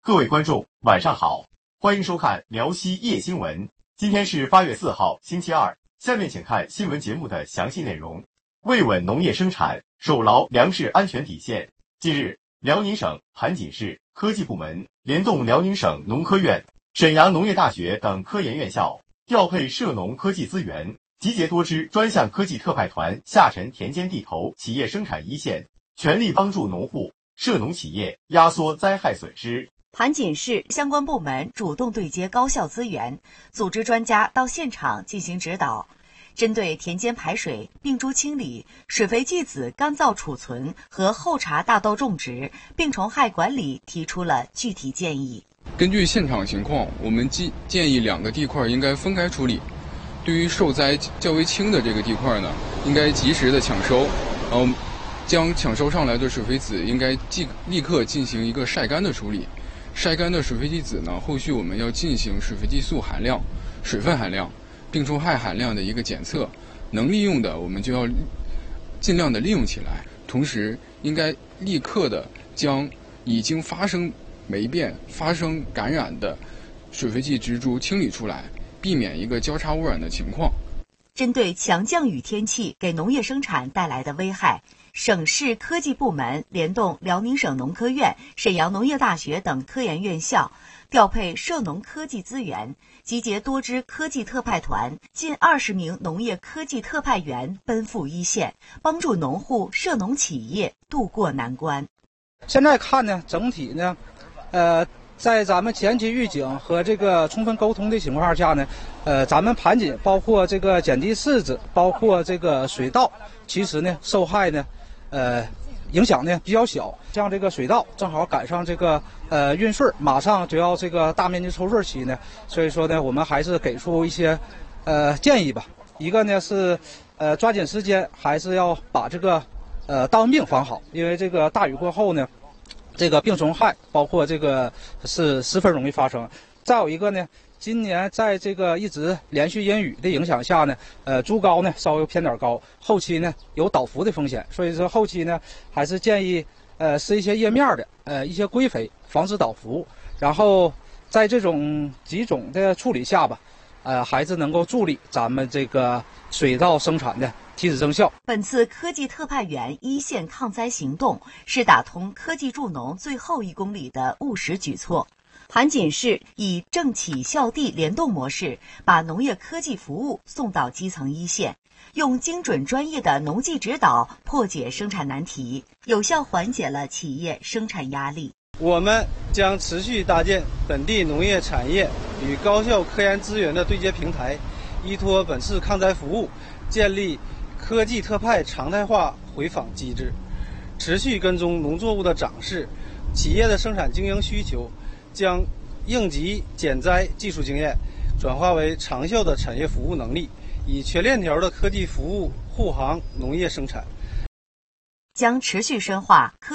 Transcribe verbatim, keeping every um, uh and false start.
各位观众，晚上好，欢迎收看辽西夜新闻。今天是八月四号，星期二。下面请看新闻节目的详细内容。为稳农业生产，守牢粮食安全底线，近日，辽宁省盘锦市科技部门联动辽宁省农科院、沈阳农业大学等科研院校，调配涉农科技资源，集结多支专项科技特派团下沉田间地头企业生产一线，全力帮助农户、涉农企业压缩灾害损失。 盘锦市相关部门主动对接高校资源，组织专家到现场进行指导，针对田间排水、病株清理、水肥剂子干燥储存和后茬大豆种植、病虫害管理提出了具体建议。 根据现场情况，我们建建议两个地块应该分开处理。对于受灾较为轻的这个地块呢，应该及时的抢收，然后将抢收上来的水肥子应该即立刻进行一个晒干的处理。晒干的水肥剂子呢，后续我们要进行水肥剂素含量、水分含量、病虫害含量的一个检测，能利用的我们就要尽量的利用起来，同时应该立刻的将已经发生霉变、发生感染的水肥剂植株清理出来，避免一个交叉污染的情况。 针对强降雨天气给农业生产带来的危害，省市科技部门联动辽宁省农科院、沈阳农业大学等科研院校，调配涉农科技资源，集结多支科技特派团，近二十名农业科技特派员奔赴一线，帮助农户、涉农企业渡过难关。 现在看呢，整体呢，呃，在咱们前期预警和这个充分沟通的情况下呢，呃，咱们盘锦包括这个碱地柿子，包括这个水稻，其实呢受害呢，呃，影响呢比较小。像这个水稻正好赶上这个呃运穗，马上就要这个大面积抽穗期呢，所以说呢，我们还是给出一些呃建议吧。一个呢是呃抓紧时间，还是要把这个呃稻瘟病防好，因为这个大雨过后呢，这个病虫害包括这个是十分容易发生。再有一个呢，今年在这个一直连续阴雨的影响下呢，呃，株高呢稍微偏点高，后期呢有倒伏的风险，所以说后期呢还是建议呃施一些叶面的呃一些归肥，防止倒伏。然后在这种几种的处理下吧，呃，还是能够助力咱们这个水稻生产的提质增效。 本次科技特派员一线抗灾行动是打通科技助农最后一公里的务实举措。盘锦市以政企校地联动模式，把农业科技服务送到基层一线，用精准专业的农技指导破解生产难题，有效缓解了企业生产压力。 我们将持续搭建本地农业产业与高校科研资源的对接平台，依托本市抗灾服务，建立科技特派常态化回访机制，持续跟踪农作物的长势、企业的生产经营需求，将应急减灾技术经验转化为长效的产业服务能力，以全链条的科技服务护航农业生产， 将持续深化科